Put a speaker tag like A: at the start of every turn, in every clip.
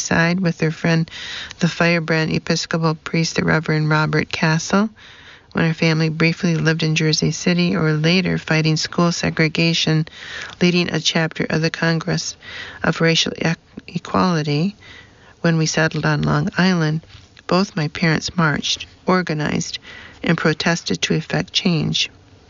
A: side with their friend, the firebrand Episcopal priest, the Reverend Robert Castle, when her family briefly lived in Jersey City, or later fighting school segregation, leading a chapter of the Congress of Racial Equality when we settled on Long Island, both my parents marched, organized, and protested to effect change.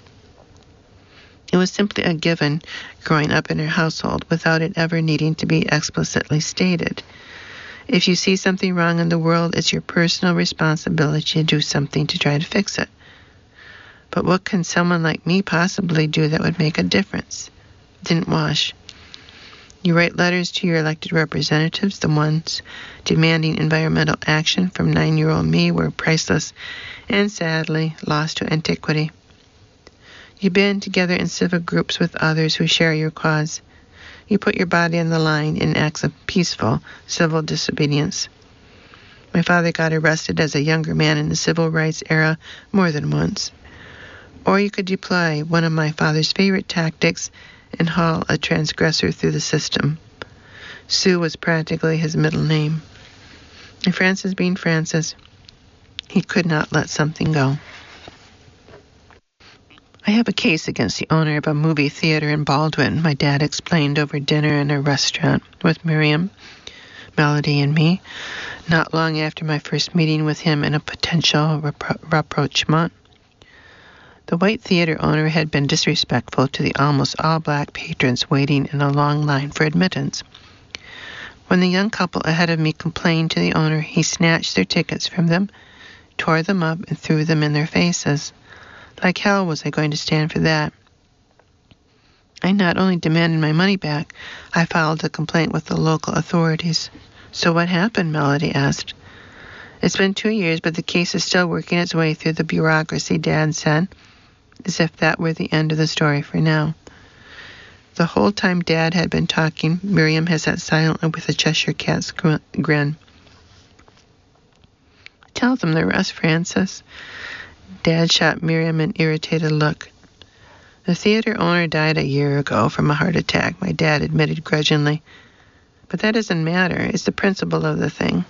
A: It was simply a given growing up in her household without it ever needing to be explicitly stated. If you see something wrong in the world, it's your personal responsibility to do something to try to fix it. But what can someone like me possibly do that would make a difference? Didn't wash. You write letters to your elected representatives, the ones demanding environmental action from 9-year-old me were priceless and sadly lost to antiquity. You band together in civic groups with others who share your cause. You put your body on the line in acts of peaceful civil disobedience. My father got arrested as a younger man in the civil rights era more than once. Or you could deploy one of my father's favorite tactics and haul a transgressor through the system. Sue was practically his middle name. And Francis being Francis, he could not let something go. I have a case against the owner of a movie theater in Baldwin, my dad explained over dinner in a restaurant with Miriam, Melody, and me, not long after my first meeting with him in a potential rapprochement. The white theater owner had been disrespectful to the almost all-black patrons waiting in a long line for admittance. When the young couple ahead of me complained to the owner, he snatched their tickets from them, tore them up, and threw them in their faces. Like hell was I going to stand for that. I not only demanded my money back, I filed a complaint with the local authorities. So what happened? Melody asked. It's been 2 years, but the case is still working its way through the bureaucracy, Dad said, as if that were the end of the story for now. The whole time Dad had been talking, Miriam had sat silently with a Cheshire Cat's grin. Tell them the rest, Francis. Dad shot Miriam an irritated look. The theater owner died a year ago from a heart attack, my dad admitted grudgingly. But that doesn't matter. It's the principle of the thing.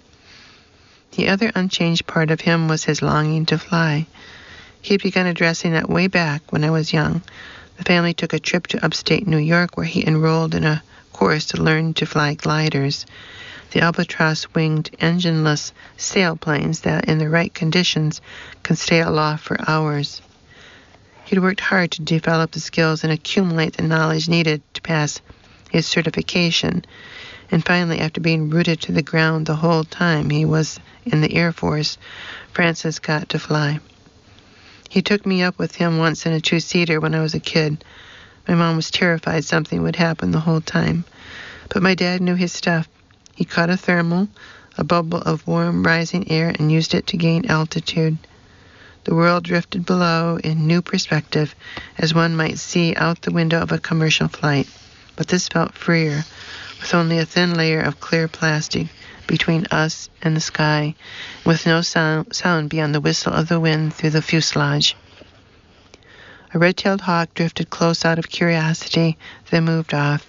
A: The other unchanged part of him was his longing to fly. He had begun addressing that way back when I was young. The family took a trip to upstate New York where he enrolled in a course to learn to fly gliders, the albatross-winged, engineless sailplanes that, in the right conditions, can stay aloft for hours. He'd worked hard to develop the skills and accumulate the knowledge needed to pass his certification, and finally, after being rooted to the ground the whole time he was in the Air Force, Francis got to fly. He took me up with him once in a 2-seater when I was a kid. My mom was terrified something would happen the whole time, but my dad knew his stuff. He caught a thermal, a bubble of warm rising air, and used it to gain altitude. The world drifted below in new perspective, as one might see out the window of a commercial flight. But this felt freer, with only a thin layer of clear plastic between us and the sky, with no sound beyond the whistle of the wind through the fuselage. A red-tailed hawk drifted close out of curiosity, then moved off.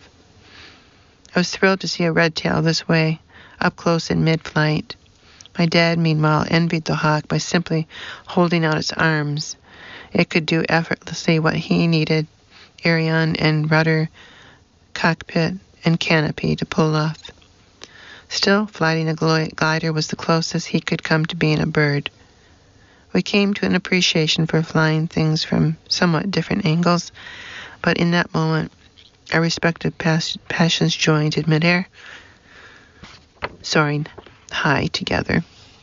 A: I was thrilled to see a red tail this way, up close in mid-flight. My dad, meanwhile, envied the hawk by simply holding out its arms. It could do effortlessly what he needed, aileron and rudder, cockpit and canopy to pull off. Still, flying a glider was the closest he could come to being a bird. We came to an appreciation for flying things from somewhat different angles, but in that moment, our respective passions joined in midair, soaring high together.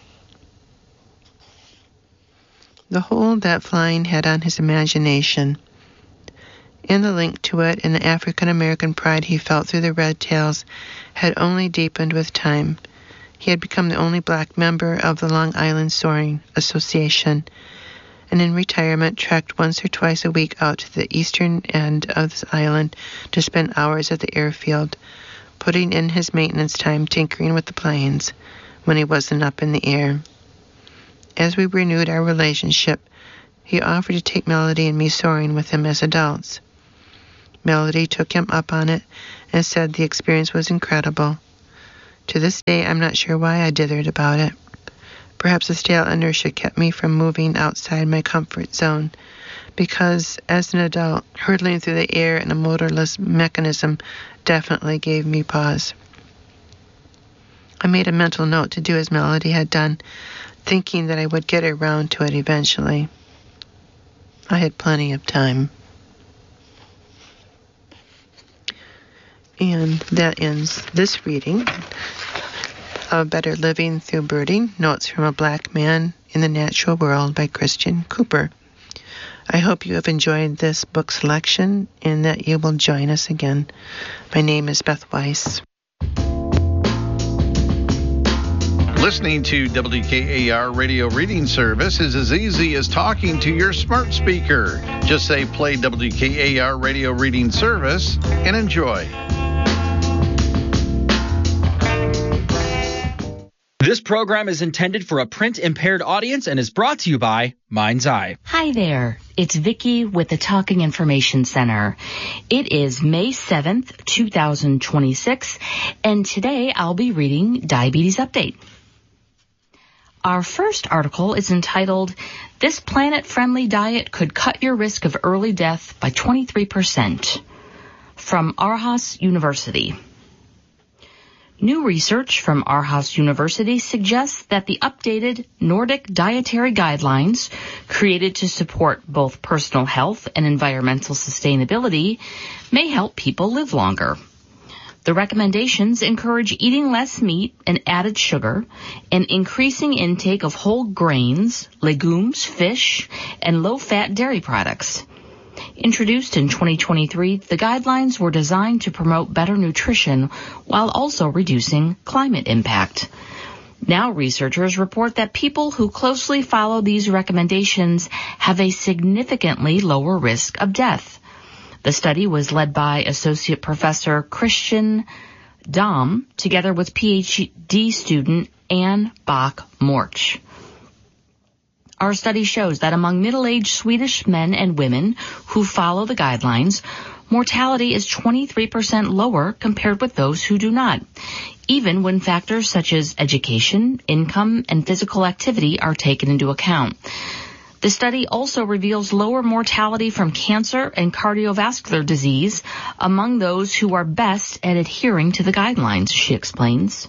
A: The hold that flying had on his imagination, and the link to it and the African-American pride he felt through the red tails had only deepened with time. He had become the only black member of the Long Island Soaring Association, and in retirement trekked once or twice a week out to the eastern end of the island to spend hours at the airfield, putting in his maintenance time tinkering with the planes when he wasn't up in the air. As we renewed our relationship, he offered to take Melody and me soaring with him as adults. Melody took him up on it and said the experience was incredible. To this day, I'm not sure why I dithered about it. Perhaps the stale inertia kept me from moving outside my comfort zone, because as an adult, hurtling through the air in a motorless mechanism definitely gave me pause. I made a mental note to do as Melody had done, thinking that I would get around to it eventually. I had plenty of time. And that ends this reading of Better Living Through Birding, Notes from a Black Man in the Natural World by Christian Cooper. I hope you have enjoyed this book selection and that you will join us again. My name is Beth Weiss.
B: Listening to WKAR Radio Reading Service is as easy as talking to your smart speaker. Just say play WKAR Radio Reading Service and enjoy.
C: This program is intended for a print-impaired audience and is brought to you by Mind's Eye.
D: Hi there. It's Vicki with the Talking Information Center. It is May 7th, 2026, and today I'll be reading Diabetes Update. Our first article is entitled, This Planet-Friendly Diet Could Cut Your Risk of Early Death by 23%, from Aarhus University. New research from Aarhus University suggests that the updated Nordic Dietary Guidelines, created to support both personal health and environmental sustainability, may help people live longer. The recommendations encourage eating less meat and added sugar and increasing intake of whole grains, legumes, fish, and low-fat dairy products. Introduced in 2023, the guidelines were designed to promote better nutrition while also reducing climate impact. Now researchers report that people who closely follow these recommendations have a significantly lower risk of death. The study was led by Associate Professor Christian Dahm together with PhD student Anne Bach-Morch. Our study shows that among middle-aged Swedish men and women who follow the guidelines, mortality is 23% lower compared with those who do not, even when factors such as education, income, and physical activity are taken into account. The study also reveals lower mortality from cancer and cardiovascular disease among those who are best at adhering to the guidelines, she explains.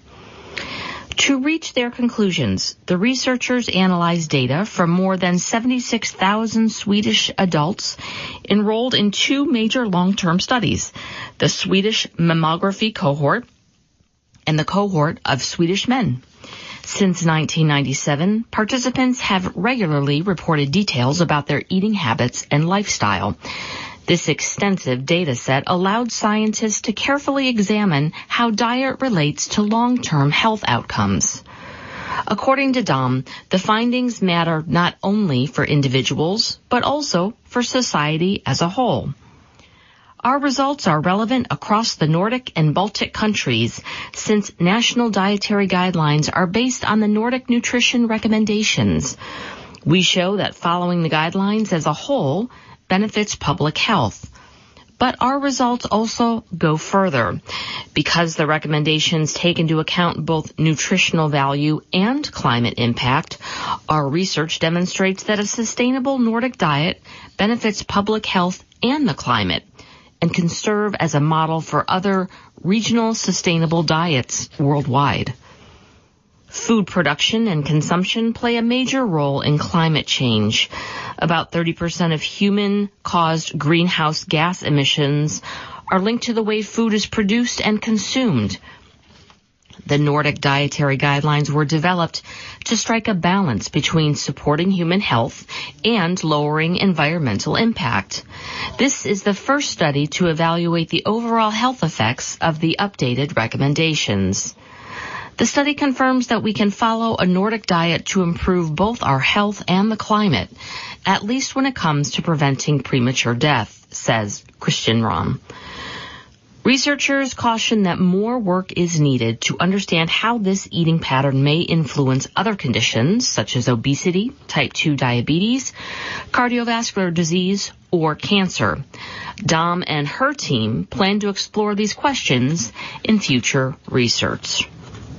D: To reach their conclusions, the researchers analyzed data from more than 76,000 Swedish adults enrolled in two major long-term studies, the Swedish mammography cohort and the cohort of Swedish men. Since 1997, participants have regularly reported details about their eating habits and lifestyle. This extensive data set allowed scientists to carefully examine how diet relates to long-term health outcomes. According to Dahm, the findings matter not only for individuals, but also for society as a whole. Our results are relevant across the Nordic and Baltic countries, since national dietary guidelines are based on the Nordic nutrition recommendations. We show that following the guidelines as a whole benefits public health. But our results also go further. Because the recommendations take into account both nutritional value and climate impact, our research demonstrates that a sustainable Nordic diet benefits public health and the climate, and can serve as a model for other regional sustainable diets worldwide. Food production and consumption play a major role in climate change. About 30% of human-caused greenhouse gas emissions are linked to the way food is produced and consumed. The Nordic Dietary Guidelines were developed to strike a balance between supporting human health and lowering environmental impact. This is the first study to evaluate the overall health effects of the updated recommendations. The study confirms that we can follow a Nordic diet to improve both our health and the climate, at least when it comes to preventing premature death, says Christian Dahm. Researchers caution that more work is needed to understand how this eating pattern may influence other conditions such as obesity, type 2 diabetes, cardiovascular disease, or cancer. Dahm and her team plan to explore these questions in future research.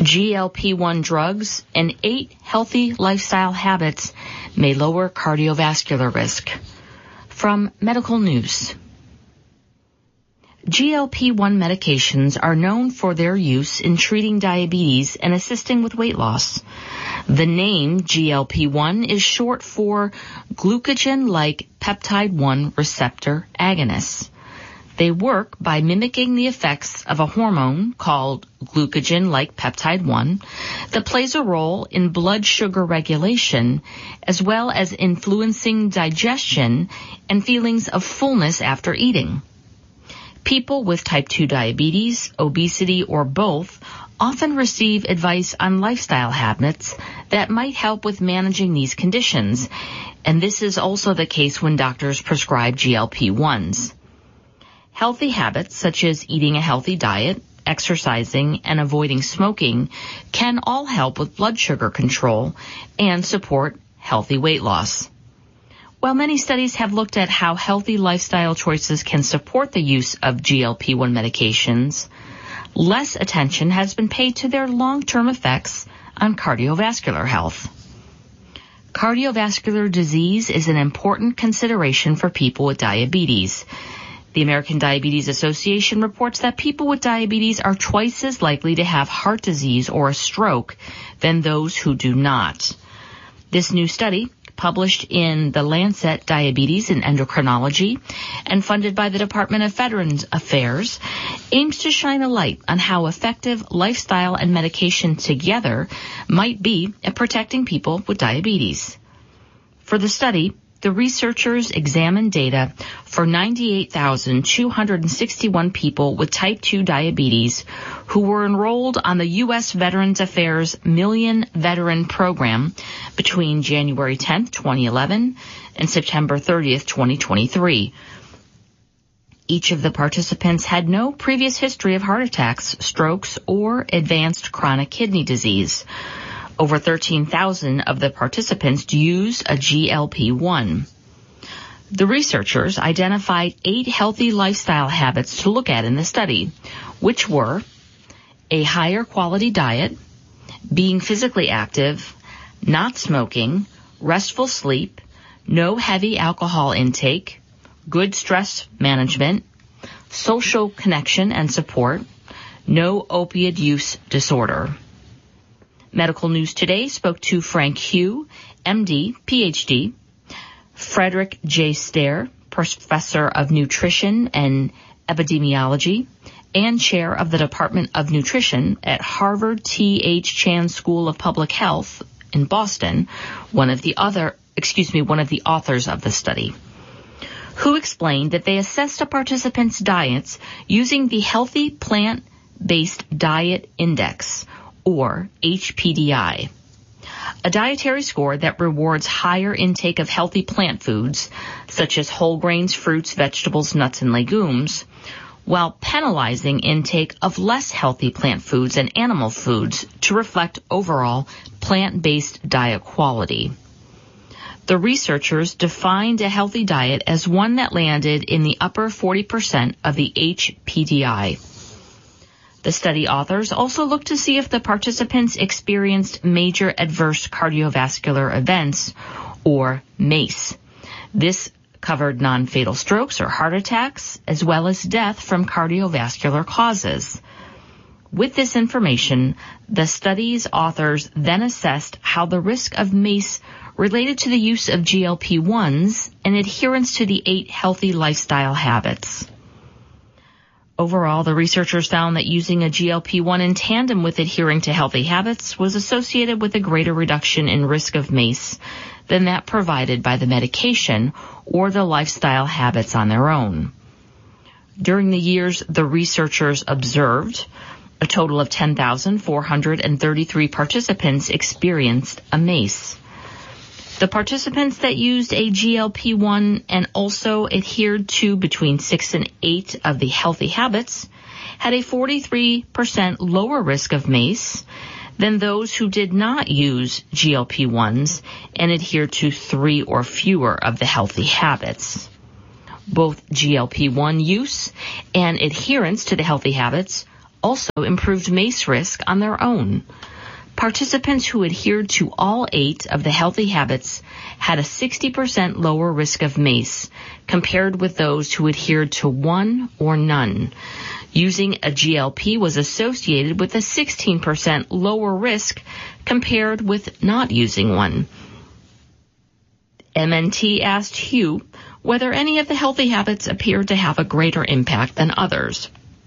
D: GLP-1 drugs and 8 healthy lifestyle habits may lower cardiovascular risk. From Medical News. GLP-1 medications are known for their use in treating diabetes and assisting with weight loss. The name GLP-1 is short for glucagon-like peptide-1 receptor agonists. They work by mimicking the effects of a hormone called glucagon-like peptide-1 that plays a role in blood sugar regulation as well as influencing digestion and feelings of fullness after eating. People with type 2 diabetes, obesity, or both often receive advice on lifestyle habits that might help with managing these conditions, and this is also the case when doctors prescribe GLP-1s. Healthy habits such as eating a healthy diet, exercising, and avoiding smoking can all help with blood sugar control and support healthy weight loss. While many studies have looked at how healthy lifestyle choices can support the use of GLP-1 medications, less attention has been paid to their long-term effects on cardiovascular health. Cardiovascular disease is an important consideration for people with diabetes. The American Diabetes Association reports that people with diabetes are twice as likely to have heart disease or a stroke than those who do not. This new study, published in The Lancet Diabetes and Endocrinology and funded by the Department of Veterans Affairs, aims to shine a light on how effective lifestyle and medication together might be at protecting people with diabetes. For the study, the researchers examined data for 98,261 people with type 2 diabetes who were enrolled on the U.S. Veterans Affairs Million Veteran Program between January 10, 2011 and September 30, 2023. Each of the participants had no previous history of heart attacks, strokes, or advanced chronic kidney disease. Over 13,000 of the participants used a GLP-1. The researchers identified 8 healthy lifestyle habits to look at in the study, which were a higher quality diet, being physically active, not smoking, restful sleep, no heavy alcohol intake, good stress management, social connection and support, no opioid use disorder. Medical News Today spoke to Frank Hugh, MD, PhD, Frederick J. Stair, Professor of Nutrition and Epidemiology, and Chair of the Department of Nutrition at Harvard T.H. Chan School of Public Health in Boston, one of the authors of the study, who explained that they assessed a participant's diets using the Healthy Plant-Based Diet Index, or HPDI, a dietary score that rewards higher intake of healthy plant foods, such as whole grains, fruits, vegetables, nuts, and legumes, while penalizing intake of less healthy plant foods and animal foods to reflect overall plant-based diet quality. The researchers defined a healthy diet as one that landed in the upper 40% of the HPDI. The study authors also looked to see if the participants experienced major adverse cardiovascular events, or MACE. This covered non-fatal strokes or heart attacks, as well as death from cardiovascular causes. With this information, the study's authors then assessed how the risk of MACE related to the use of GLP-1s and adherence to the 8 healthy lifestyle habits. Overall, the researchers found that using a GLP-1 in tandem with adhering to healthy habits was associated with a greater reduction in risk of MACE than that provided by the medication or the lifestyle habits on their own. During the years the researchers observed, a total of 10,433 participants experienced a MACE. The participants that used a GLP-1 and also adhered to between 6 and 8 of the healthy habits had a 43% lower risk of MACE than those who did not use GLP-1s and adhered to 3 or fewer of the healthy habits. Both GLP-1 use and adherence to the healthy habits also improved MACE risk on their own. Participants who adhered to all 8 of the healthy habits had a 60% lower risk of MACE compared with those who adhered to 1 or none. Using a GLP was associated with a 16% lower risk compared with not using one. MNT asked Hugh whether any of the healthy habits appeared to have a greater impact than others.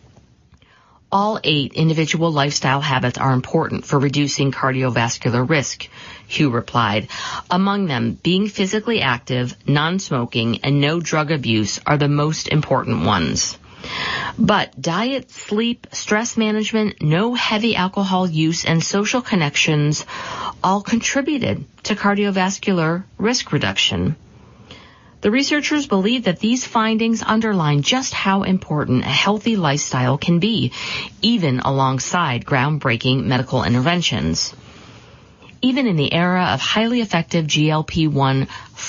D: All 8 individual lifestyle habits are important for reducing cardiovascular risk, Hugh replied. Among them, being physically active, non-smoking, and no drug abuse are the most important ones. But diet, sleep, stress management, no heavy alcohol use, and social connections all contributed to cardiovascular risk reduction. The researchers believe that these findings underline just how important a healthy lifestyle can be, even alongside groundbreaking medical interventions. Even in the era of highly effective GLP-1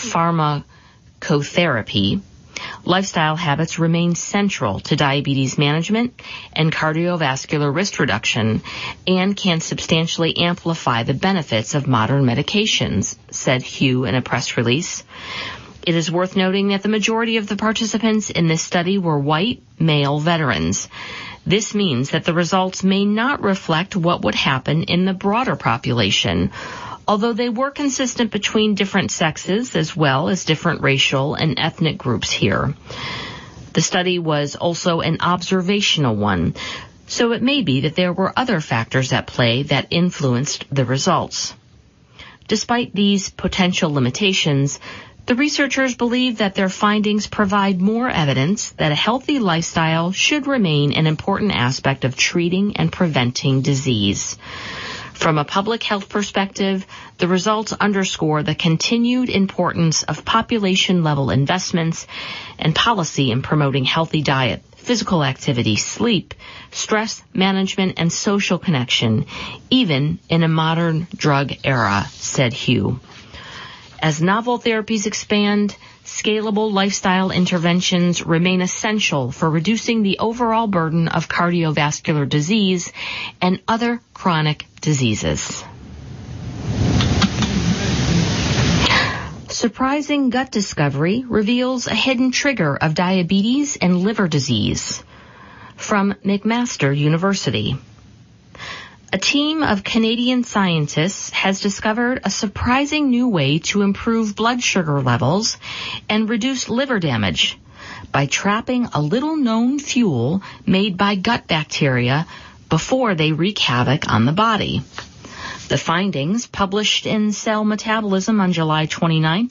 D: pharmacotherapy, lifestyle habits remain central to diabetes management and cardiovascular risk reduction and can substantially amplify the benefits of modern medications, said Hugh in a press release. It is worth noting that the majority of the participants in this study were white, male veterans. This means that the results may not reflect what would happen in the broader population, although they were consistent between different sexes as well as different racial and ethnic groups here. The study was also an observational one, so it may be that there were other factors at play that influenced the results. Despite these potential limitations, the researchers believe that their findings provide more evidence that a healthy lifestyle should remain an important aspect of treating and preventing disease. From a public health perspective, the results underscore the continued importance of population-level investments and policy in promoting healthy diet, physical activity, sleep, stress management, and social connection, even in a modern drug era, said Hugh. As novel therapies expand, scalable lifestyle interventions remain essential for reducing the overall burden of cardiovascular disease and other chronic diseases. Surprising gut discovery reveals a hidden trigger of diabetes and liver disease. From McMaster University. A team of Canadian scientists has discovered a surprising new way to improve blood sugar levels and reduce liver damage by trapping a little-known fuel made by gut bacteria before they wreak havoc on the body. The findings, published in Cell Metabolism on July 29,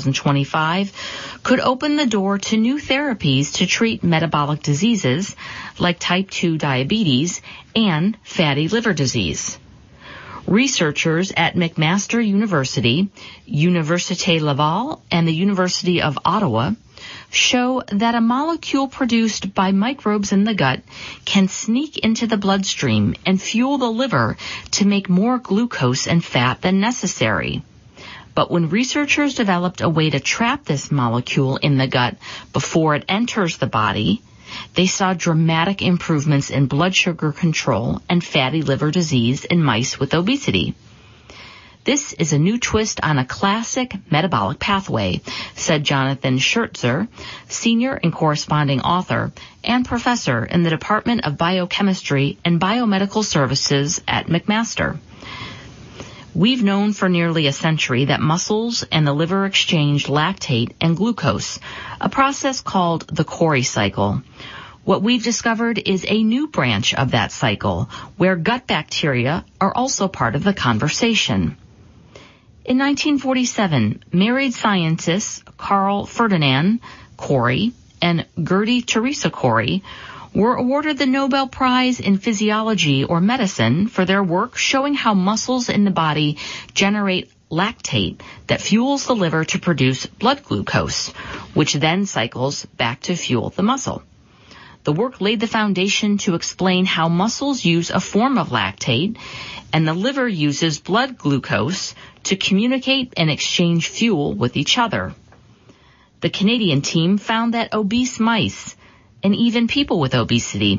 D: 2025, could open the door to new therapies to treat metabolic diseases like type 2 diabetes and fatty liver disease. Researchers at McMaster University, Université Laval, and the University of Ottawa show that a molecule produced by microbes in the gut can sneak into the bloodstream and fuel the liver to make more glucose and fat than necessary. But when researchers developed a way to trap this molecule in the gut before it enters the body, they saw dramatic improvements in blood sugar control and fatty liver disease in mice with obesity. This is a new twist on a classic metabolic pathway, said Jonathan Schertzer, senior and corresponding author and professor in the Department of Biochemistry and Biomedical Services at McMaster. We've known for nearly a century that muscles and the liver exchange lactate and glucose, a process called the Cori cycle. What we've discovered is a new branch of that cycle, where gut bacteria are also part of the conversation. In 1947, married scientists Carl Ferdinand Cori and Gertie Teresa Cori were awarded the Nobel Prize in Physiology or Medicine for their work showing how muscles in the body generate lactate that fuels the liver to produce blood glucose, which then cycles back to fuel the muscle. The work laid the foundation to explain how muscles use a form of lactate and the liver uses blood glucose to communicate and exchange fuel with each other. The Canadian team found that obese mice, and even people with obesity,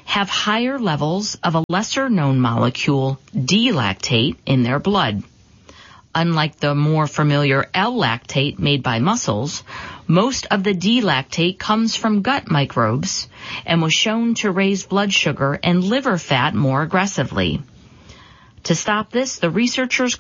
D: have higher levels of a lesser-known molecule, D-lactate, in their blood. Unlike the more familiar L-lactate made by muscles, most of the D-lactate comes from gut microbes and was shown to raise blood sugar and liver fat more aggressively. To stop this, the researchers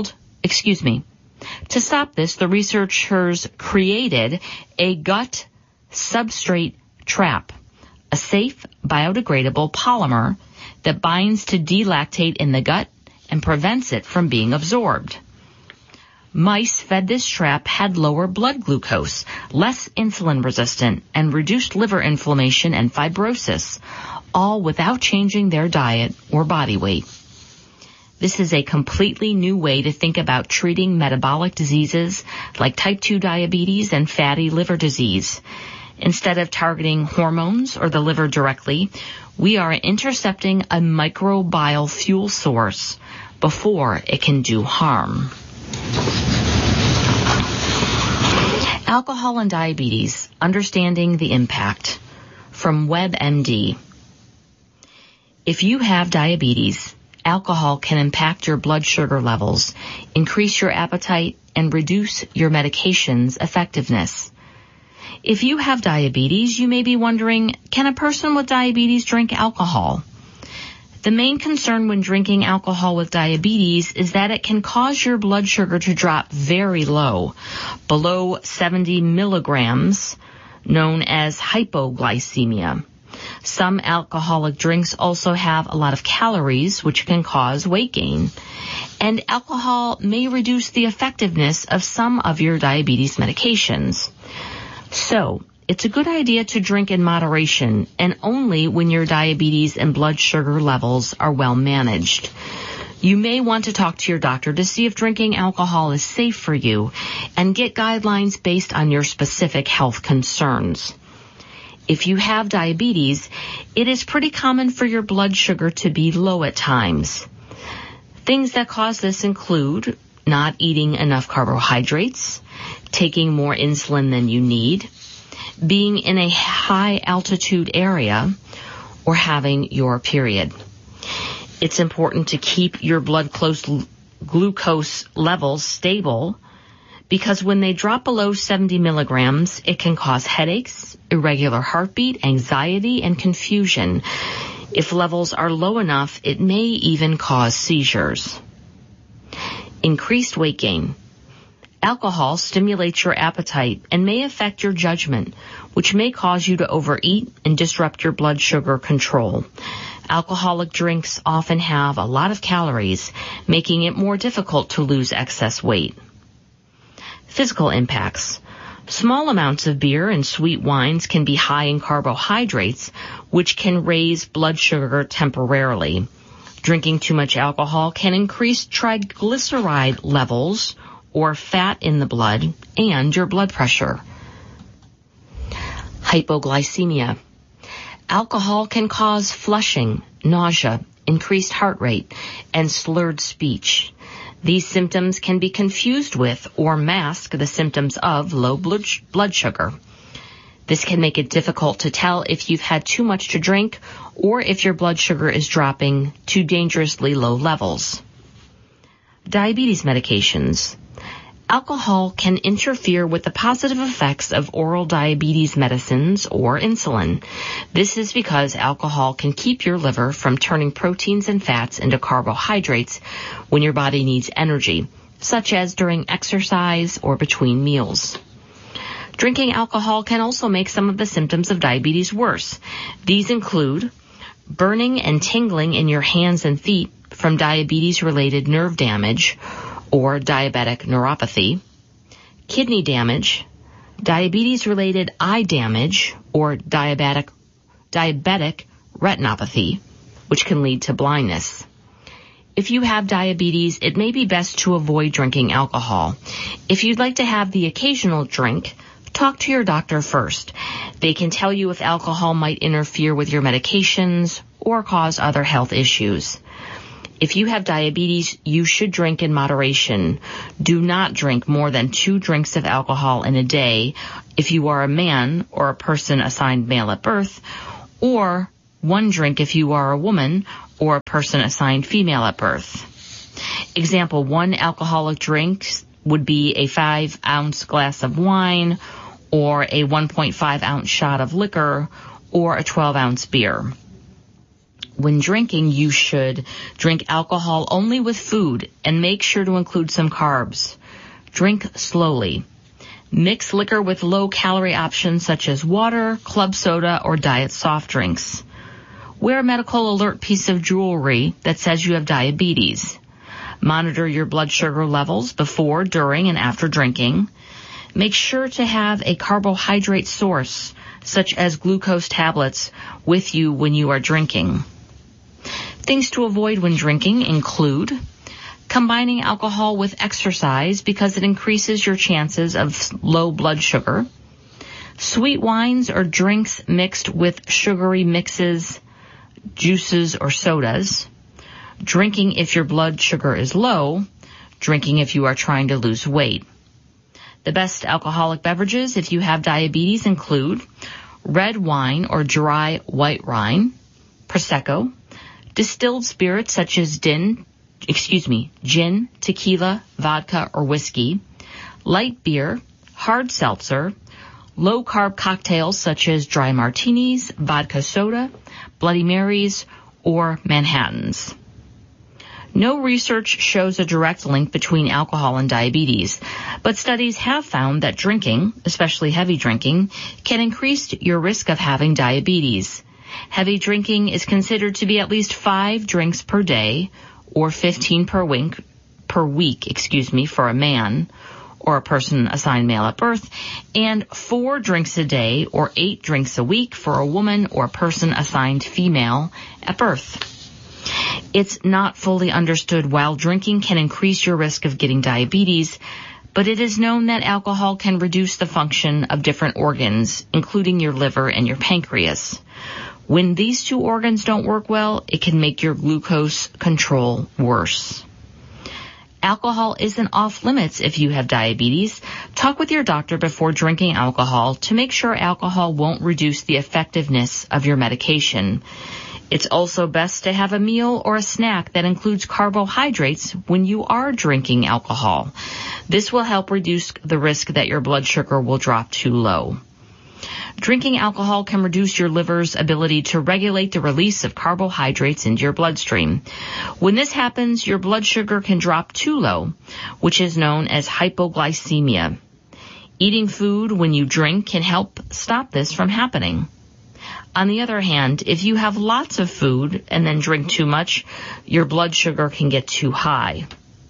D: created a gut substrate trap, a safe biodegradable polymer that binds to D-lactate in the gut and prevents it from being absorbed. Mice fed this trap had lower blood glucose, less insulin resistant, and reduced liver inflammation and fibrosis, all without changing their diet or body weight. This is a completely new way to think about treating metabolic diseases like type 2 diabetes and fatty liver disease. Instead of targeting hormones or the liver directly, we are intercepting a microbial fuel source before it can do harm. Alcohol and diabetes, understanding the impact. From WebMD. If you have diabetes, alcohol can impact your blood sugar levels, increase your appetite, and reduce your medication's effectiveness. If you have diabetes, you may be wondering, can a person with diabetes drink alcohol? The main concern when drinking alcohol with diabetes is that it can cause your blood sugar to drop very low, below 70 milligrams, known as hypoglycemia. Some alcoholic drinks also have a lot of calories, which can cause weight gain. And alcohol may reduce the effectiveness of some of your diabetes medications. So, it's a good idea to drink in moderation and only when your diabetes and blood sugar levels are well managed. You may want to talk to your doctor to see if drinking alcohol is safe for you and get guidelines based on your specific health concerns. If you have diabetes, it is pretty common for your blood sugar to be low at times. Things that cause this include not eating enough carbohydrates, taking more insulin than you need, being in a high altitude area, or having your period. It's important to keep your blood glucose levels stable because when they drop below 70 milligrams, it can cause headaches, irregular heartbeat, anxiety, and confusion. If levels are low enough, it may even cause seizures. Increased weight gain. Alcohol stimulates your appetite and may affect your judgment, which may cause you to overeat and disrupt your blood sugar control. Alcoholic drinks often have a lot of calories, making it more difficult to lose excess weight. Physical impacts. Small amounts of beer and sweet wines can be high in carbohydrates, which can raise blood sugar temporarily. Drinking too much alcohol can increase triglyceride levels, or fat in the blood, and your blood pressure. Hypoglycemia. Alcohol can cause flushing, nausea, increased heart rate, and slurred speech. These symptoms can be confused with or mask the symptoms of low blood sugar. This can make it difficult to tell if you've had too much to drink or if your blood sugar is dropping to dangerously low levels. Diabetes medications. Alcohol can interfere with the positive effects of oral diabetes medicines or insulin. This is because alcohol can keep your liver from turning proteins and fats into carbohydrates when your body needs energy, such as during exercise or between meals. Drinking alcohol can also make some of the symptoms of diabetes worse. These include burning and tingling in your hands and feet from diabetes-related nerve damage or diabetic neuropathy, kidney damage, diabetes-related eye damage or diabetic retinopathy, which can lead to blindness. If you have diabetes, it may be best to avoid drinking alcohol. If you'd like to have the occasional drink, talk to your doctor first. They can tell you if alcohol might interfere with your medications or cause other health issues. If you have diabetes, you should drink in moderation. Do not drink more than 2 drinks of alcohol in a day if you are a man or a person assigned male at birth, or 1 drink if you are a woman or a person assigned female at birth. Example, 1 alcoholic drink would be a 5-ounce glass of wine or a 1.5-ounce shot of liquor or a 12-ounce beer. When drinking, you should drink alcohol only with food and make sure to include some carbs. Drink slowly. Mix liquor with low-calorie options such as water, club soda, or diet soft drinks. Wear a medical alert piece of jewelry that says you have diabetes. Monitor your blood sugar levels before, during, and after drinking. Make sure to have a carbohydrate source, such as glucose tablets, with you when you are drinking. Things to avoid when drinking include combining alcohol with exercise because it increases your chances of low blood sugar, sweet wines or drinks mixed with sugary mixes, juices, or sodas, drinking if your blood sugar is low, drinking if you are trying to lose weight. The best alcoholic beverages if you have diabetes include red wine or dry white wine, Prosecco, distilled spirits such as gin, tequila, vodka, or whiskey, light beer, hard seltzer, low-carb cocktails such as dry martinis, vodka soda, Bloody Marys, or Manhattans. No research shows a direct link between alcohol and diabetes, but studies have found that drinking, especially heavy drinking, can increase your risk of having diabetes. Heavy drinking is considered to be at least 5 drinks per day, or 15 per week, for a man or a person assigned male at birth, and 4 drinks a day or 8 drinks a week for a woman or person assigned female at birth. It's not fully understood while drinking can increase your risk of getting diabetes, but it is known that alcohol can reduce the function of different organs, including your liver and your pancreas. When these 2 organs don't work well, it can make your glucose control worse. Alcohol isn't off limits if you have diabetes. Talk with your doctor before drinking alcohol to make sure alcohol won't reduce the effectiveness of your medication. It's also best to have a meal or a snack that includes carbohydrates when you are drinking alcohol. This will help reduce the risk that your blood sugar will drop too low. Drinking alcohol can reduce your liver's ability to regulate the release of carbohydrates into your bloodstream. When this happens, your blood sugar can drop too low, which is known as hypoglycemia. Eating food when you drink can help stop this from happening. On the other hand, if you have lots of food and then drink too much, your blood sugar can get too high.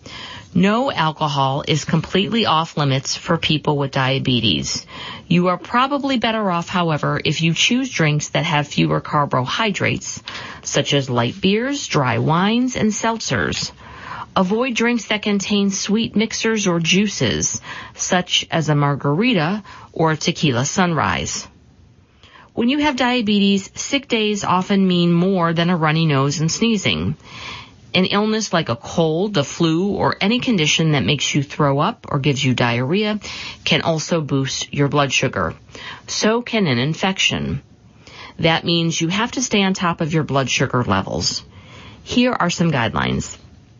D: No alcohol is completely off limits for people with diabetes. You are probably better off, however, if you choose drinks that have fewer carbohydrates, such as light beers, dry wines, and seltzers. Avoid drinks that contain sweet mixers or juices, such as a margarita or a tequila sunrise. When you have diabetes, sick days often mean more than a runny nose and sneezing. An illness like a cold, the flu, or any condition that makes you throw up or gives you diarrhea can also boost your blood sugar. So can an infection. That means you have to stay on top of your blood sugar levels. Here are some guidelines.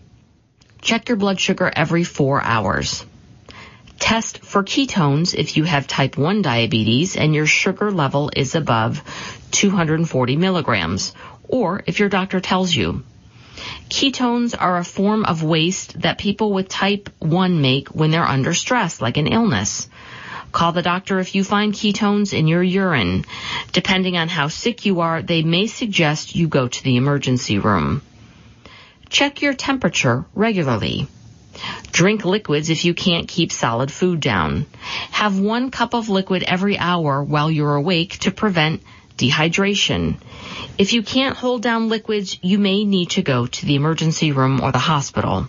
D: Check your blood sugar every 4 hours. Test for ketones if you have type 1 diabetes and your sugar level is above 240 milligrams, or if your doctor tells you. Ketones are a form of waste that people with type 1 make when they're under stress, like an illness. Call the doctor if you find ketones in your urine. Depending on how sick you are, they may suggest you go to the emergency room. Check your temperature regularly. Drink liquids if you can't keep solid food down. Have 1 cup of liquid every hour while you're awake to prevent dehydration. If you can't hold down liquids, you may need to go to the emergency room or the hospital.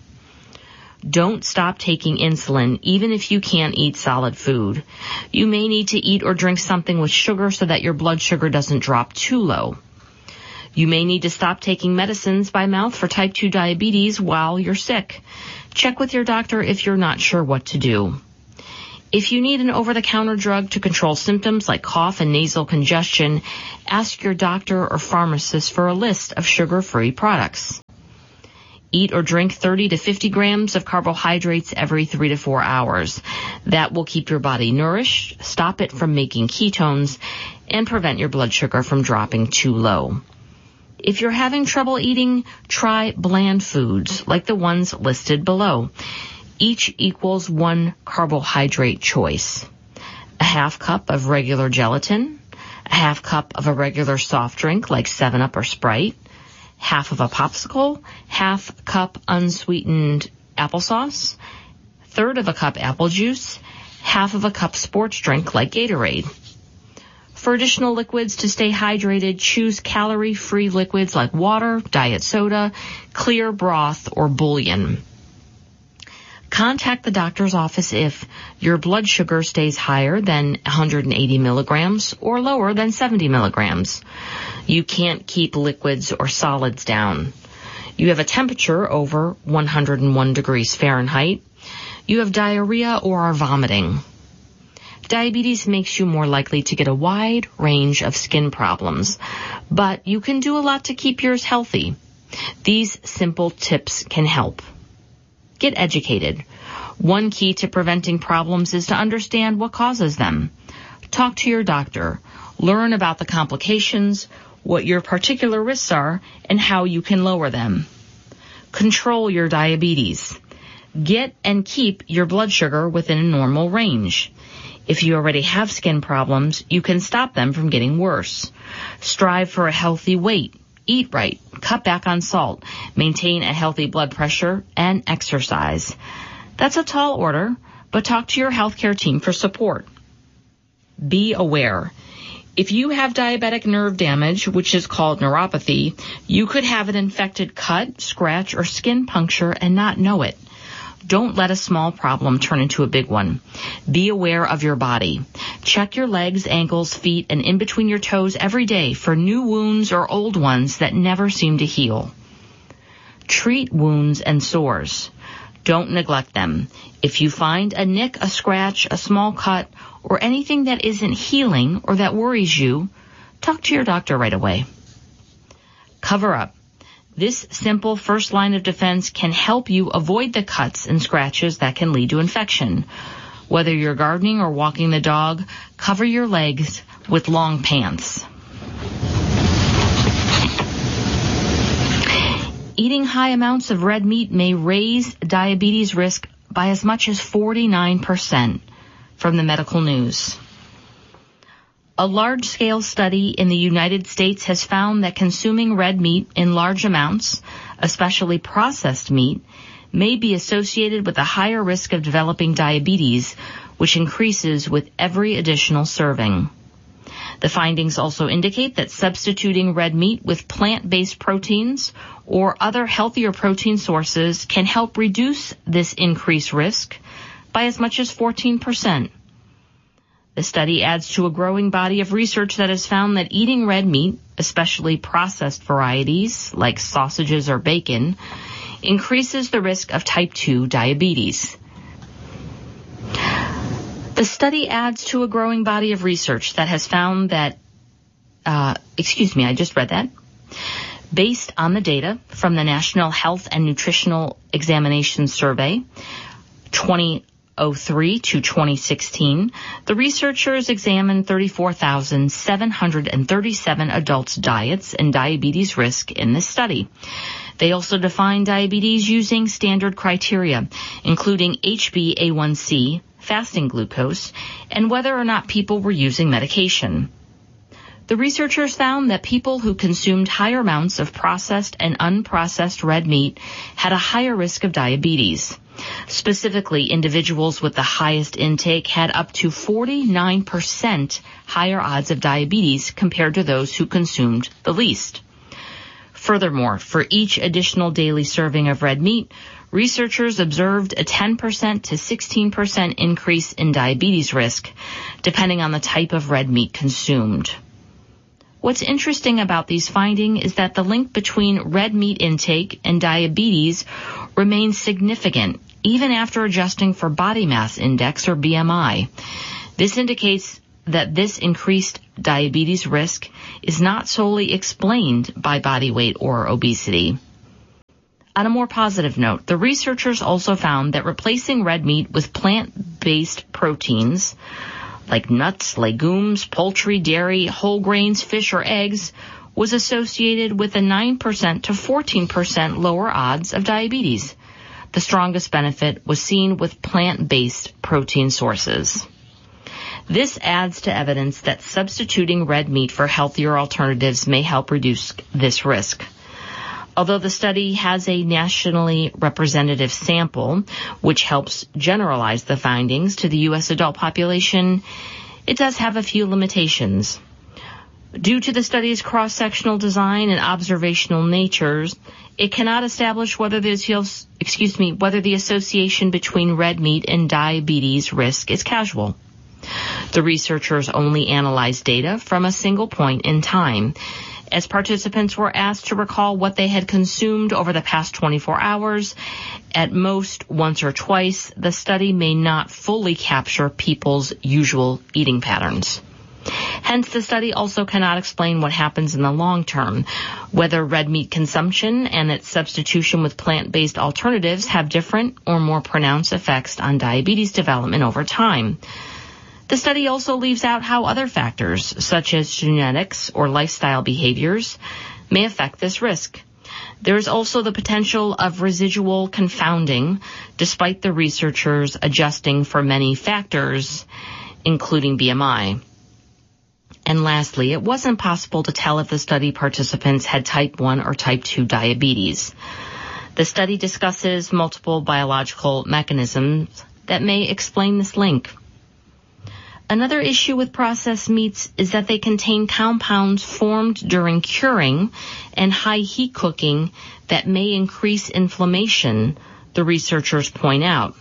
D: Don't stop taking insulin even if you can't eat solid food. You may need to eat or drink something with sugar so that your blood sugar doesn't drop too low. You may need to stop taking medicines by mouth for type 2 diabetes while you're sick. Check with your doctor if you're not sure what to do. If you need an over-the-counter drug to control symptoms like cough and nasal congestion, ask your doctor or pharmacist for a list of sugar-free products. Eat or drink 30 to 50 grams of carbohydrates every 3 to 4 hours. That will keep your body nourished, stop it from making ketones, and prevent your blood sugar from dropping too low. If you're having trouble eating, try bland foods like the ones listed below. Each equals 1 carbohydrate choice. A half cup of regular gelatin, a half cup of a regular soft drink like 7-Up or Sprite, half of a popsicle, half cup unsweetened applesauce, third of a cup apple juice, half of a cup sports drink like Gatorade. For additional liquids to stay hydrated, choose calorie-free liquids like water, diet soda, clear broth, or bouillon. Contact the doctor's office if your blood sugar stays higher than 180 milligrams or lower than 70 milligrams. You can't keep liquids or solids down. You have a temperature over 101 degrees Fahrenheit. You have diarrhea or are vomiting. Diabetes makes you more likely to get a wide range of skin problems, but you can do a lot to keep yours healthy. These simple tips can help. Get educated. One key to preventing problems is to understand what causes them. Talk to your doctor. Learn about the complications, what your particular risks are, and how you can lower them. Control your diabetes. Get and keep your blood sugar within a normal range. If you already have skin problems, you can stop them from getting worse. Strive for a healthy weight. Eat right, cut back on salt, maintain a healthy blood pressure, and exercise. That's a tall order, but talk to your healthcare team for support. Be aware. If you have diabetic nerve damage, which is called neuropathy, you could have an infected cut, scratch, or skin puncture and not know it. Don't let a small problem turn into a big one. Be aware of your body. Check your legs, ankles, feet, and in between your toes every day for new wounds or old ones that never seem to heal. Treat wounds and sores. Don't neglect them. If you find a nick, a scratch, a small cut, or anything that isn't healing or that worries you, talk to your doctor right away. Cover up. This simple first line of defense can help you avoid the cuts and scratches that can lead to infection. Whether you're gardening or walking the dog, cover your legs with long pants. Eating high amounts of red meat may raise diabetes risk by as much as 49% from the medical news. A large-scale study in the United States has found that consuming red meat in large amounts, especially processed meat, may be associated with a higher risk of developing diabetes, which increases with every additional serving. The findings also indicate that substituting red meat with plant-based proteins or other healthier protein sources can help reduce this increased risk by as much as 14%. The study adds to a growing body of research that has found that eating red meat, especially processed varieties like sausages or bacon, increases the risk of type 2 diabetes. The study adds to a growing body of research that has found that, based on the data from the National Health and Nutritional Examination Survey, 2003 to 2016, the researchers examined 34,737 adults' diets and diabetes risk in this study. They also defined diabetes using standard criteria, including HbA1c, fasting glucose, and whether or not people were using medication. The researchers found that people who consumed higher amounts of processed and unprocessed red meat had a higher risk of diabetes. Specifically, individuals with the highest intake had up to 49% higher odds of diabetes compared to those who consumed the least. Furthermore, for each additional daily serving of red meat, researchers observed a 10% to 16% increase in diabetes risk, depending on the type of red meat consumed. What's interesting about these findings is that the link between red meat intake and diabetes remains significant even after adjusting for body mass index or BMI. This indicates that this increased diabetes risk is not solely explained by body weight or obesity. On a more positive note, the researchers also found that replacing red meat with plant-based proteins like nuts, legumes, poultry, dairy, whole grains, fish, or eggs was associated with a 9% to 14% lower odds of diabetes. The strongest benefit was seen with plant-based protein sources. This adds to evidence that substituting red meat for healthier alternatives may help reduce this risk. Although the study has a nationally representative sample, which helps generalize the findings to the U.S. adult population, it does have a few limitations. Due to the study's cross-sectional design and observational natures, it cannot establish whether the association between red meat and diabetes risk is causal. The researchers only analyzed data from a single point in time. As participants were asked to recall what they had consumed over the past 24 hours, at most once or twice, the study may not fully capture people's usual eating patterns. Hence, the study also cannot explain what happens in the long term, whether red meat consumption and its substitution with plant-based alternatives have different or more pronounced effects on diabetes development over time. The study also leaves out how other factors, such as genetics or lifestyle behaviors, may affect this risk. There is also the potential of residual confounding, despite the researchers adjusting for many factors, including BMI. And lastly, it wasn't possible to tell if the study participants had type 1 or type 2 diabetes. The study discusses multiple biological mechanisms that may explain this link. Another issue with processed meats is that they contain compounds formed during curing and high heat cooking that may increase inflammation, the researchers point out.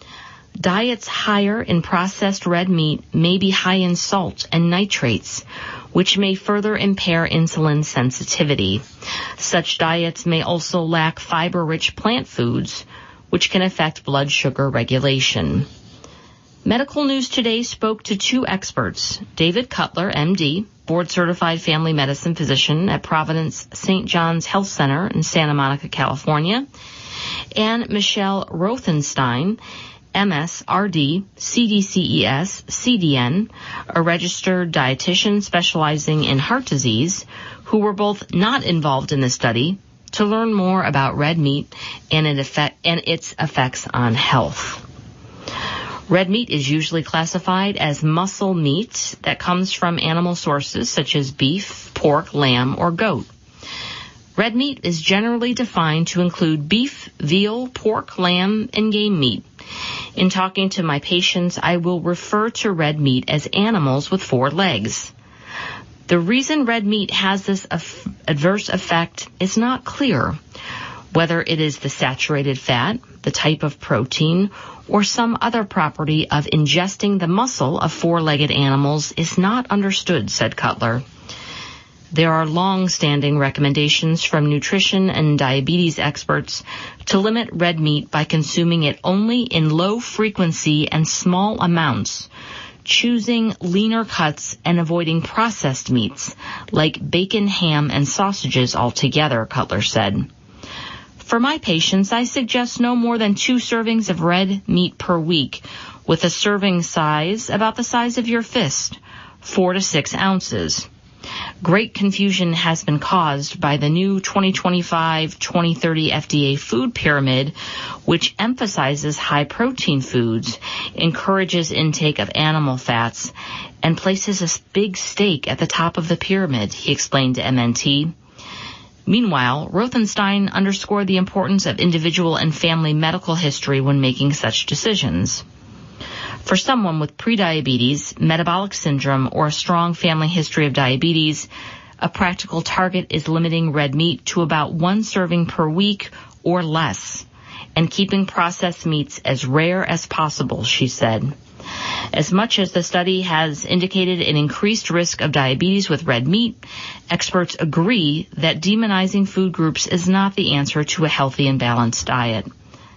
D: Diets higher in processed red meat may be high in salt and nitrates, which may further impair insulin sensitivity. Such diets may also lack fiber-rich plant foods, which can affect blood sugar regulation. Medical News Today spoke to two experts, David Cutler, MD, board-certified family medicine physician at Providence St. John's Health Center in Santa Monica, California, and Michelle Rothenstein, MS, RD, CDCES, CDN, a registered dietitian specializing in heart disease, who were both not involved in the study, to learn more about red meat and its effects on health. Red meat is usually classified as muscle meat that comes from animal sources such as beef, pork, lamb, or goat. Red meat is generally defined to include beef, veal, pork, lamb, and game meat. In talking to my patients, I will refer to red meat as animals with 4 legs. The reason red meat has this adverse effect is not clear. Whether it is the saturated fat, the type of protein, or some other property of ingesting the muscle of 4-legged animals is not understood, said Cutler. There are long-standing recommendations from nutrition and diabetes experts to limit red meat by consuming it only in low frequency and small amounts, choosing leaner cuts and avoiding processed meats like bacon, ham, and sausages altogether, Cutler said. For my patients, I suggest no more than 2 servings of red meat per week, with a serving size about the size of your fist, 4 to 6 ounces. Great confusion has been caused by the new 2025-2030 FDA food pyramid, which emphasizes high-protein foods, encourages intake of animal fats, and places a big steak at the top of the pyramid, he explained to MNT. Meanwhile, Rothenstein underscored the importance of individual and family medical history when making such decisions. For someone with prediabetes, metabolic syndrome, or a strong family history of diabetes, a practical target is limiting red meat to about 1 serving per week or less, and keeping processed meats as rare as possible, she said. As much as the study has indicated an increased risk of diabetes with red meat, experts agree that demonizing food groups is not the answer to a healthy and balanced diet.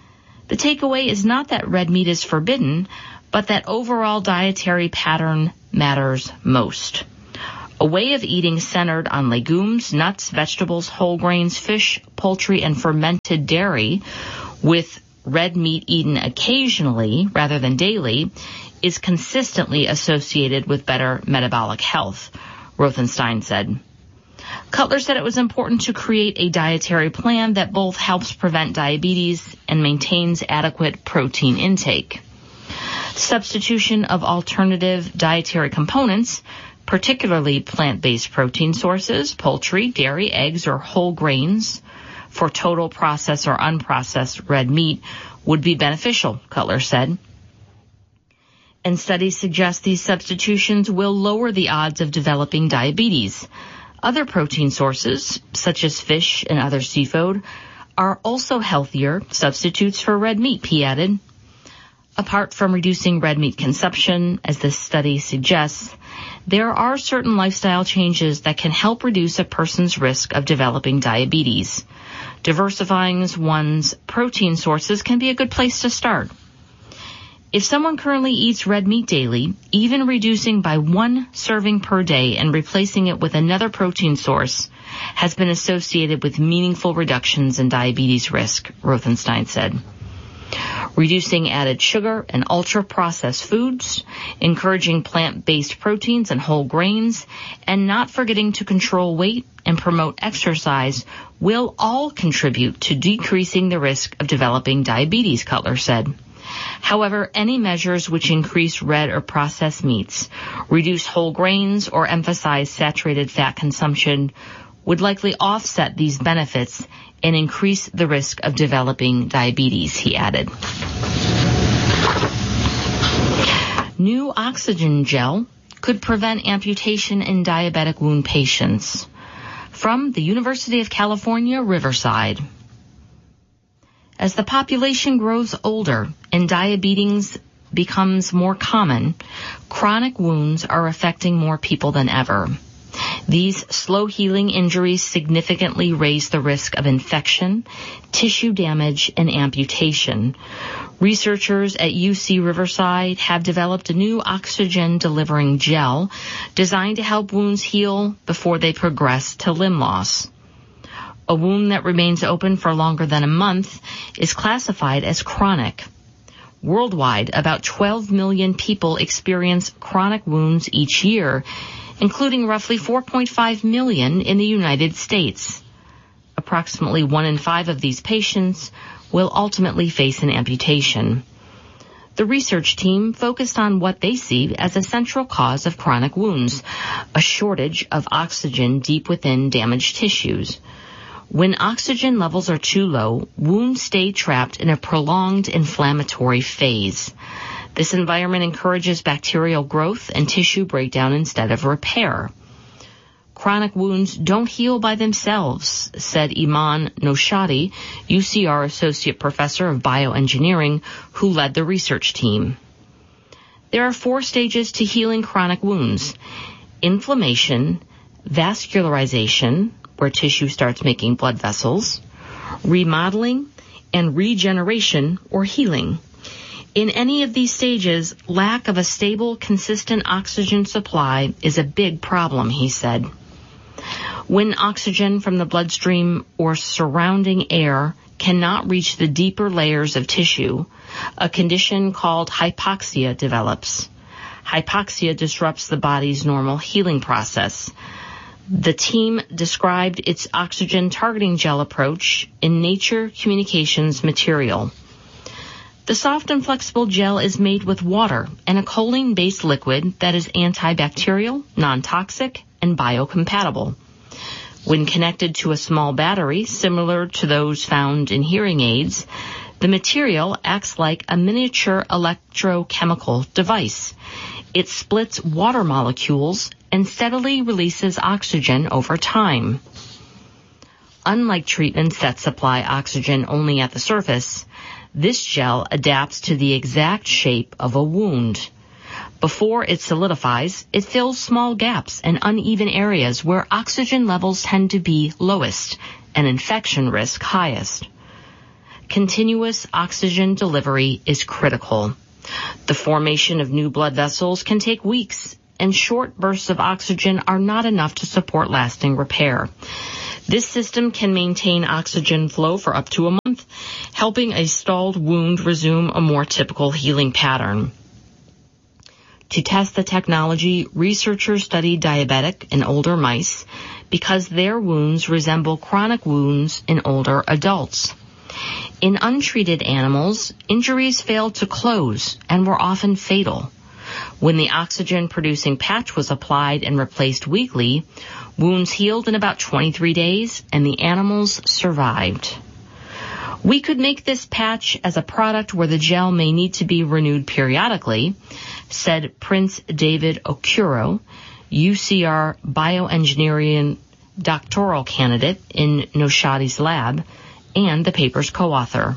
D: The takeaway is not that red meat is forbidden, but that overall dietary pattern matters most. A way of eating centered on legumes, nuts, vegetables, whole grains, fish, poultry, and fermented dairy, with red meat eaten occasionally rather than daily, is consistently associated with better metabolic health, Rothenstein said. Cutler said it was important to create a dietary plan that both helps prevent diabetes and maintains adequate protein intake. Substitution of alternative dietary components, particularly plant-based protein sources, poultry, dairy, eggs, or whole grains, for total processed or unprocessed red meat would be beneficial, Cutler said. And studies suggest these substitutions will lower the odds of developing diabetes. Other protein sources, such as fish and other seafood, are also healthier substitutes for red meat, he added. Apart from reducing red meat consumption, as this study suggests, there are certain lifestyle changes that can help reduce a person's risk of developing diabetes. Diversifying one's protein sources can be a good place to start. If someone currently eats red meat daily, even reducing by 1 serving per day and replacing it with another protein source has been associated with meaningful reductions in diabetes risk, Rothenstein said. Reducing added sugar and ultra-processed foods, encouraging plant-based proteins and whole grains, and not forgetting to control weight and promote exercise will all contribute to decreasing the risk of developing diabetes, Cutler said. However, any measures which increase red or processed meats, reduce whole grains, or emphasize saturated fat consumption would likely offset these benefits and increase the risk of developing diabetes, he added. New oxygen gel could prevent amputation in diabetic wound patients. From the University of California, Riverside. As the population grows older and diabetes becomes more common, chronic wounds are affecting more people than ever. These slow-healing injuries significantly raise the risk of infection, tissue damage, and amputation. Researchers at UC Riverside have developed a new oxygen-delivering gel designed to help wounds heal before they progress to limb loss. A wound that remains open for longer than a month is classified as chronic. Worldwide, about 12 million people experience chronic wounds each year, including roughly 4.5 million in the United States. Approximately 1 in 5 of these patients will ultimately face an amputation. The research team focused on what they see as a central cause of chronic wounds, a shortage of oxygen deep within damaged tissues. When oxygen levels are too low, wounds stay trapped in a prolonged inflammatory phase. This environment encourages bacterial growth and tissue breakdown instead of repair. Chronic wounds don't heal by themselves, said Iman Noshadi, UCR Associate Professor of Bioengineering, who led the research team. There are 4 stages to healing chronic wounds: inflammation, vascularization, where tissue starts making blood vessels, remodeling, and regeneration or healing. In any of these stages, lack of a stable, consistent oxygen supply is a big problem, he said. When oxygen from the bloodstream or surrounding air cannot reach the deeper layers of tissue, a condition called hypoxia develops. Hypoxia disrupts the body's normal healing process. The team described its oxygen targeting gel approach in Nature Communications material. The soft and flexible gel is made with water and a choline-based liquid that is antibacterial, non-toxic, and biocompatible. When connected to a small battery, similar to those found in hearing aids, the material acts like a miniature electrochemical device. It splits water molecules and steadily releases oxygen over time. Unlike treatments that supply oxygen only at the surface, this gel adapts to the exact shape of a wound. Before it solidifies, it fills small gaps and uneven areas where oxygen levels tend to be lowest and infection risk highest. continuous oxygen delivery is critical. The formation of new blood vessels can take weeks, and short bursts of oxygen are not enough to support lasting repair. This system can maintain oxygen flow for up to a month, helping a stalled wound resume a more typical healing pattern. To test the technology, researchers studied diabetic and older mice because their wounds resemble chronic wounds in older adults. In untreated animals, injuries failed to close and were often fatal. When the oxygen-producing patch was applied and replaced weekly, wounds healed in about 23 days and the animals survived. We could make this patch as a product where the gel may need to be renewed periodically, said Prince David Okuro, UCR bioengineering doctoral candidate in Noshadi's lab and the paper's co-author.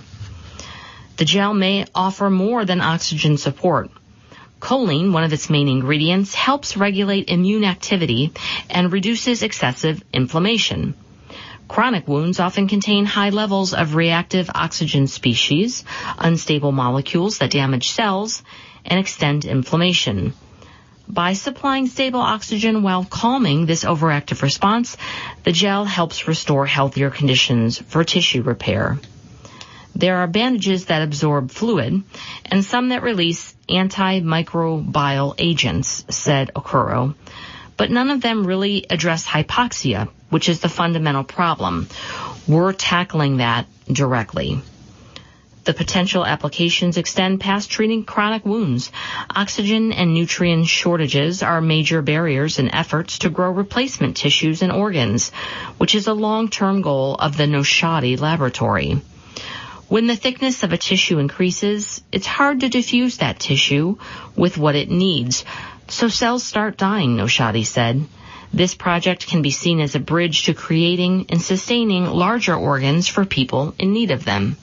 D: The gel may offer more than oxygen support. Choline, one of its main ingredients, helps regulate immune activity and reduces excessive inflammation. Chronic wounds often contain high levels of reactive oxygen species, unstable molecules that damage cells and extend inflammation. By supplying stable oxygen while calming this overactive response, the gel helps restore healthier conditions for tissue repair. There are bandages that absorb fluid and some that release antimicrobial agents, said Okuro, but none of them really address hypoxia, which is the fundamental problem. We're tackling that directly. The potential applications extend past treating chronic wounds. Oxygen and nutrient shortages are major barriers in efforts to grow replacement tissues and organs, which is a long-term goal of the Noshadi laboratory. When the thickness of a tissue increases, it's hard to diffuse that tissue with what it needs, so cells start dying, Noshadi said. This project can be seen as a bridge to creating and sustaining larger organs for people in need of them.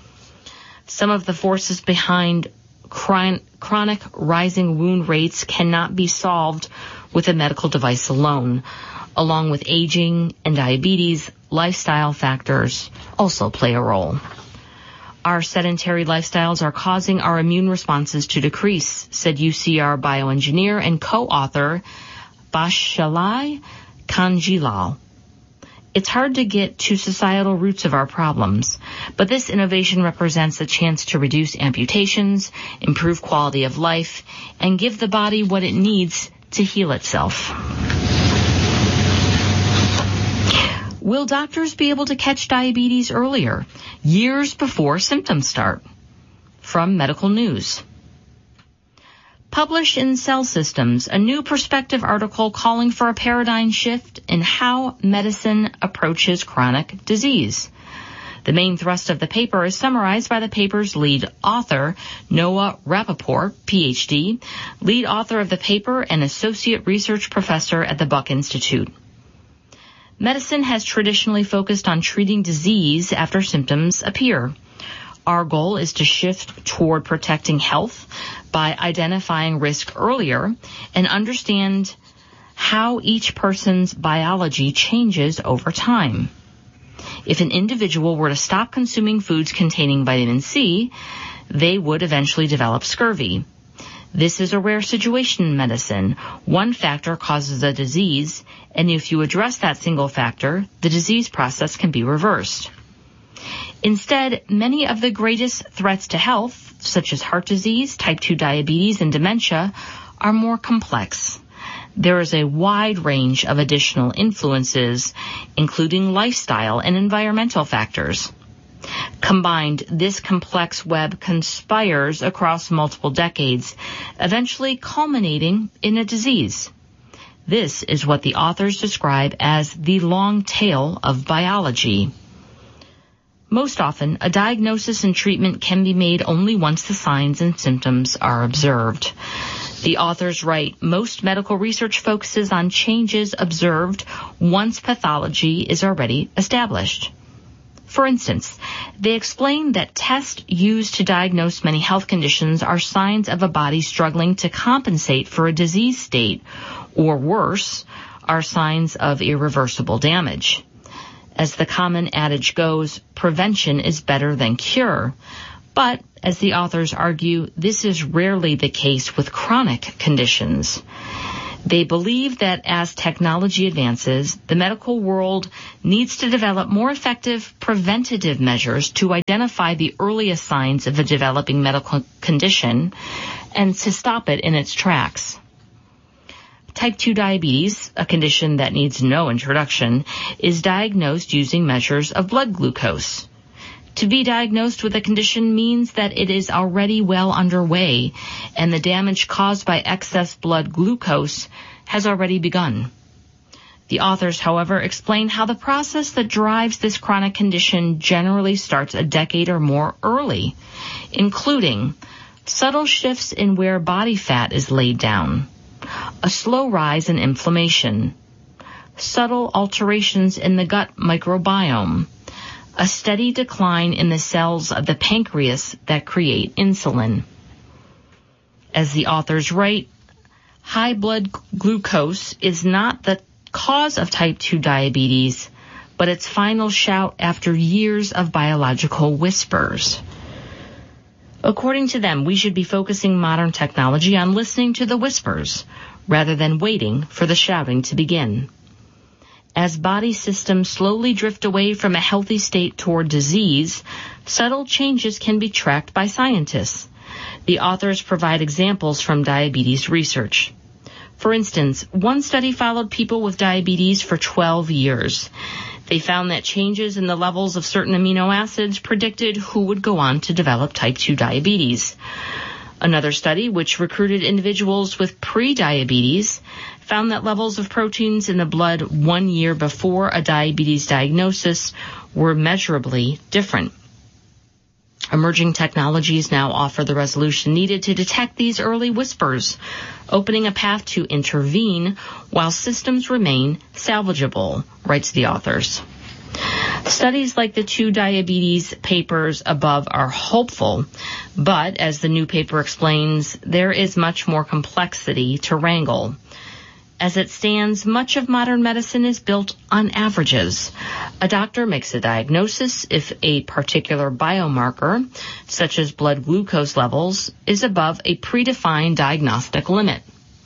D: Some of the forces behind chronic rising wound rates cannot be solved with a medical device alone. Along with aging and diabetes, lifestyle factors also play a role. Our sedentary lifestyles are causing our immune responses to decrease, said UCR bioengineer and co-author Bashalai Kanjilal. It's hard to get to societal roots of our problems, but this innovation represents a chance to reduce amputations, improve quality of life, and give the body what it needs to heal itself. Will doctors be able to catch diabetes earlier, years before symptoms start? From Medical News. Published in Cell Systems, a new perspective article calling for a paradigm shift in how medicine approaches chronic disease. The main thrust of the paper is summarized by the paper's lead author, Noah Rappaport, Ph.D., lead author of the paper and associate research professor at the Buck Institute. Medicine has traditionally focused on treating disease after symptoms appear. Our goal is to shift toward protecting health by identifying risk earlier and understand how each person's biology changes over time. If an individual were to stop consuming foods containing vitamin C, they would eventually develop scurvy. This is a rare situation in medicine. One factor causes a disease, and if you address that single factor, the disease process can be reversed. Instead, many of the greatest threats to health, such as heart disease, type 2 diabetes, and dementia, are more complex. There is a wide range of additional influences, including lifestyle and environmental factors. Combined, this complex web conspires across multiple decades, eventually culminating in a disease. This is what the authors describe as the long tail of biology. Most often, a diagnosis and treatment can be made only once the signs and symptoms are observed. The authors write, most medical research focuses on changes observed once pathology is already established. For instance, they explain that tests used to diagnose many health conditions are signs of a body struggling to compensate for a disease state, or worse, are signs of irreversible damage. As the common adage goes, prevention is better than cure. But, as the authors argue, this is rarely the case with chronic conditions. They believe that as technology advances, the medical world needs to develop more effective preventative measures to identify the earliest signs of a developing medical condition and to stop it in its tracks. Type 2 diabetes, a condition that needs no introduction, is diagnosed using measures of blood glucose. To be diagnosed with a condition means that it is already well underway, and the damage caused by excess blood glucose has already begun. The authors, however, explain how the process that drives this chronic condition generally starts a decade or more early, including subtle shifts in where body fat is laid down, a slow rise in inflammation, subtle alterations in the gut microbiome, a steady decline in the cells of the pancreas that create insulin. As the authors write, high blood glucose is not the cause of type 2 diabetes, but its final shout after years of biological whispers. According to them, we should be focusing modern technology on listening to the whispers rather than waiting for the shouting to begin. As body systems slowly drift away from a healthy state toward disease, subtle changes can be tracked by scientists. The authors provide examples from diabetes research. For instance, one study followed people with diabetes for 12 years. They found that changes in the levels of certain amino acids predicted who would go on to develop type 2 diabetes. Another study, which recruited individuals with pre-diabetes, found that levels of proteins in the blood 1 year before a diabetes diagnosis were measurably different. Emerging technologies now offer the resolution needed to detect these early whispers, opening a path to intervene while systems remain salvageable, writes the authors. Studies like the 2 diabetes papers above are hopeful, but as the new paper explains, there is much more complexity to wrangle. As it stands, much of modern medicine is built on averages. A doctor makes a diagnosis if a particular biomarker, such as blood glucose levels, is above a predefined diagnostic limit.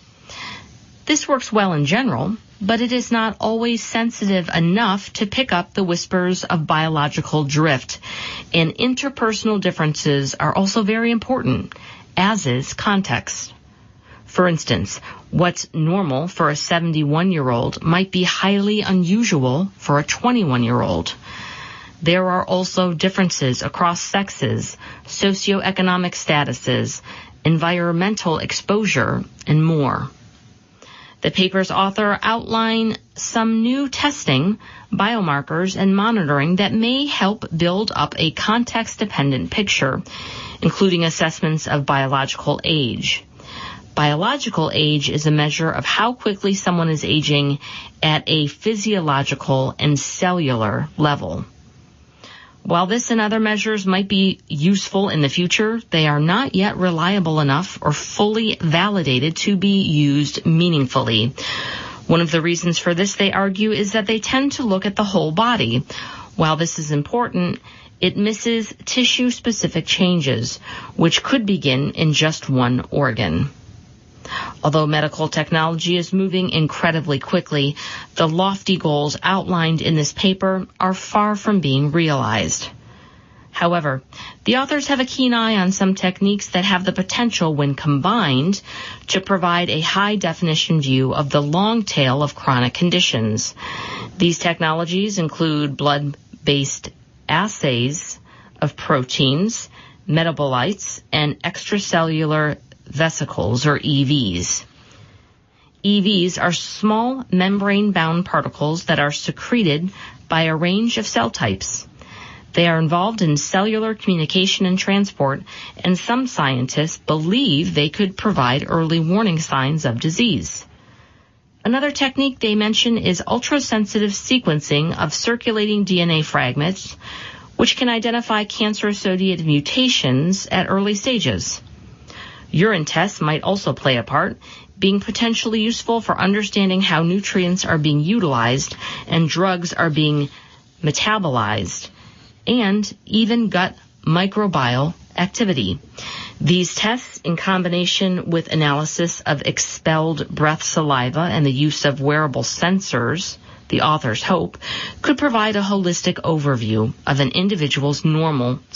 D: This works well in general, but it is not always sensitive enough to pick up the whispers of biological drift, and interpersonal differences are also very important, as is context. For instance, what's normal for a 71-year-old might be highly unusual for a 21-year-old. There are also differences across sexes, socioeconomic statuses, environmental exposure, and more. The paper's author outline some new testing, biomarkers, and monitoring that may help build up a context-dependent picture, including assessments of biological age. Biological age is a measure of how quickly someone is aging at a physiological and cellular level. While this and other measures might be useful in the future, they are not yet reliable enough or fully validated to be used meaningfully. One of the reasons for this, they argue, is that they tend to look at the whole body. While this is important, it misses tissue-specific changes, which could begin in just one organ. Although medical technology is moving incredibly quickly, the lofty goals outlined in this paper are far from being realized. However, the authors have a keen eye on some techniques that have the potential, when combined, to provide a high-definition view of the long tail of chronic conditions. These technologies include blood-based assays of proteins, metabolites, and extracellular vesicles, or EVs. EVs are small membrane-bound particles that are secreted by a range of cell types. They are involved in cellular communication and transport, and some scientists believe they could provide early warning signs of disease. Another technique they mention is ultrasensitive sequencing of circulating DNA fragments, which can identify cancer-associated mutations at early stages. Urine tests might also play a part, being potentially useful for understanding how nutrients are being utilized and drugs are being metabolized, and even gut microbial activity. These tests, in combination with analysis of expelled breath saliva and the use of wearable sensors, the authors hope, could provide a holistic overview of an individual's normal